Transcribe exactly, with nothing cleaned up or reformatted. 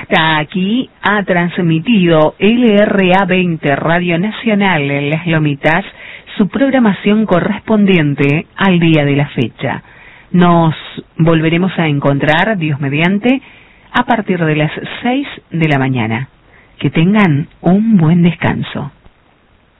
Hasta aquí ha transmitido L R A veinte Radio Nacional en Las Lomitas su programación correspondiente al día de la fecha. Nos volveremos a encontrar, Dios mediante, a partir de las seis de la mañana. Que tengan un buen descanso.